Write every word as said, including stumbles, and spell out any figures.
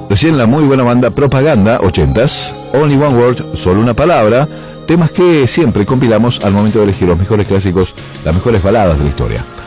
Recién la muy buena banda Propaganda, ochentas, Only One Word, solo una palabra, temas que siempre compilamos al momento de elegir los mejores clásicos, las mejores baladas de la historia.